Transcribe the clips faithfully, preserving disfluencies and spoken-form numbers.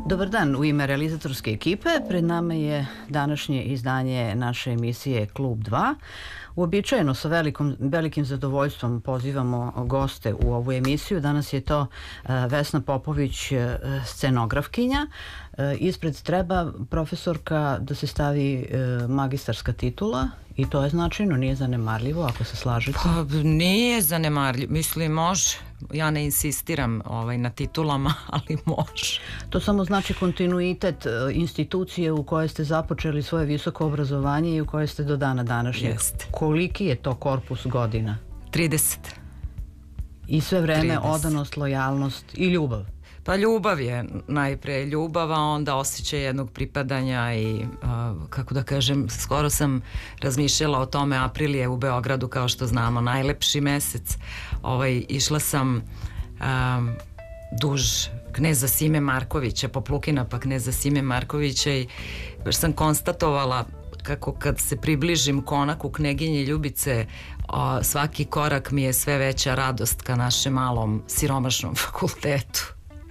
Dobar dan, u ime realizatorske ekipe pred nama je današnje izdanje naše emisije Klub dva. Uobičajeno sa velikom, velikim zadovoljstvom pozivamo goste u ovu emisiju. Danas je to Vesna Popović, scenografkinja. Ispred treba profesorka da se stavi magistarska titula i to je značajno, nije zanemarljivo ako se slažete. Pa nije zanemarljivo, mislim može. Ja ne insistiram ovaj, na titulama, ali može. To samo znači kontinuitet institucije u kojoj ste započeli svoje visoko obrazovanje i u kojoj ste do dana današnjeg. Jeste. Koliki je to korpus godina? trideset. I sve vreme odanost, lojalnost i ljubav? Pa ljubav je najpre ljubav, a onda osjećaj jednog pripadanja i, uh, kako da kažem, skoro sam razmišljala o tome. April je u Beogradu, kao što znamo, najlepši mesec. Ovaj, išla sam um, duž kneza Sime Markovića, Poplukina pa kneza Sime Markovića i baš sam konstatovala kako kad se približim konaku Kneginje Ljubice, o, svaki korak mi je sve veća radost ka našem malom siromašnom fakultetu.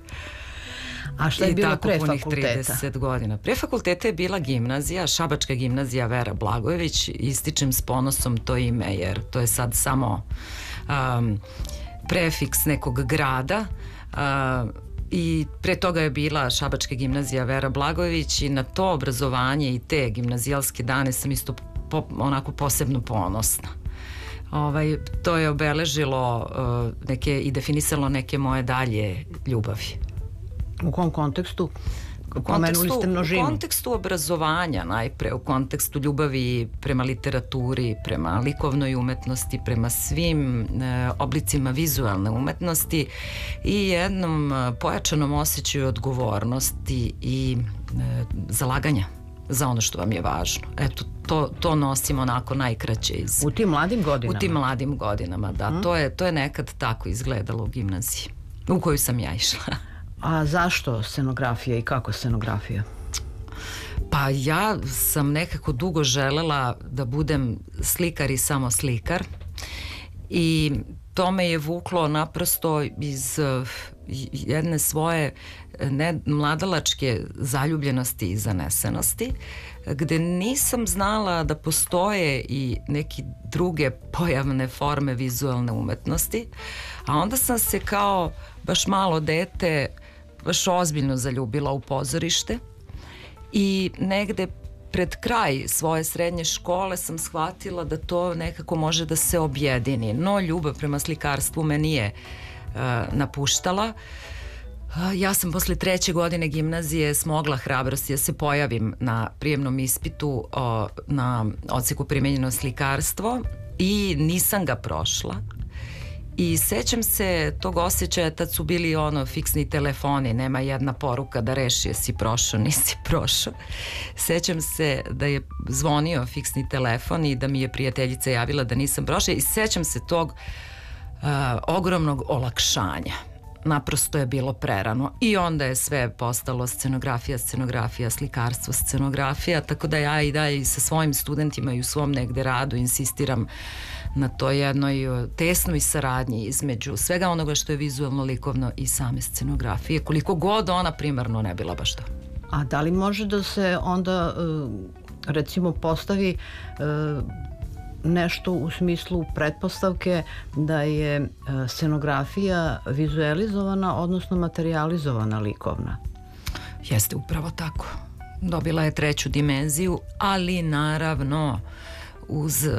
A šta je I bilo pre fakulteta? trideset godina. Pre fakulteta je bila gimnazija, Šabačka gimnazija Vera Blagojević. Ističem s ponosom to ime jer to je sad samo um, prefiks nekog grada. Uh, I pre toga je bila Šabačka gimnazija Vera Blagojević i na to obrazovanje i te gimnazijalske dane sam isto po, onako posebno ponosna. Ovaj, to je obeležilo uh, neke, i definisalo neke moje dalje ljubavi. U kom kontekstu? U kontekstu, u kontekstu obrazovanja najpre, u kontekstu ljubavi prema literaturi, prema likovnoj umetnosti, prema svim e, oblicima vizualne umetnosti i jednom e, pojačanom osjećaju odgovornosti i e, zalaganja za ono što vam je važno. Eto, to, to nosim onako najkraće iz... U tim mladim godinama? U tim mladim godinama, da. Hmm. To je, to je nekad tako izgledalo u gimnaziji u koju sam ja išla. A zašto scenografija i kako scenografija? Pa ja sam nekako dugo želela da budem slikar i samo slikar i to me je vuklo naprosto iz jedne svoje ne, mladalačke zaljubljenosti i zanesenosti, gde nisam znala da postoje i neke druge pojavne forme vizualne umetnosti, a onda sam se kao baš malo dete baš ozbiljno zaljubila u pozorište i negde pred kraj svoje srednje škole sam shvatila da to nekako može da se objedini. No, ljubav prema slikarstvu me nije uh, napuštala. Uh, ja sam posle treće godine gimnazije smogla hrabrosti da se pojavim na prijemnom ispitu uh, na odseku primenjeno slikarstvo i nisam ga prošla. I sećam se tog osjećaja, tad su bili ono fiksni telefoni, nema jedna poruka da reši jesi prošao, nisi prošao. Sećam se da je zvonio fiksni telefon i da mi je prijateljica javila da nisam prošao i sećam se tog uh, ogromnog olakšanja. Naprosto je bilo prerano i onda je sve postalo scenografija, scenografija, slikarstvo, scenografija, tako da ja i dalje i sa svojim studentima i u svom negde radu insistiram na toj jednoj tesnoj saradnji između svega onoga što je vizualno, likovno i same scenografije, koliko god ona primarno ne bila baš to. A da li može da se onda recimo postavi nešto u smislu pretpostavke da je scenografija vizualizovana, odnosno materializovana likovna? Jeste upravo tako. Dobila je treću dimenziju, ali naravno uz